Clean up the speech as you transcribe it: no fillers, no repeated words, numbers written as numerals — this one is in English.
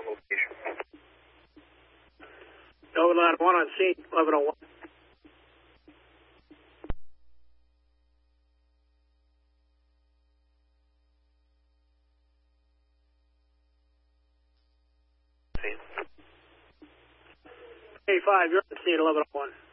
on location. Overland 1 on scene, 1101. Scene. K5, you're on scene, 1101.